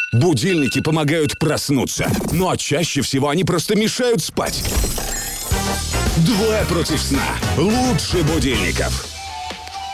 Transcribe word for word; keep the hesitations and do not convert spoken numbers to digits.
Будильники помогают проснуться, ну а чаще всего они просто мешают спать. Двое против сна. Лучше будильников.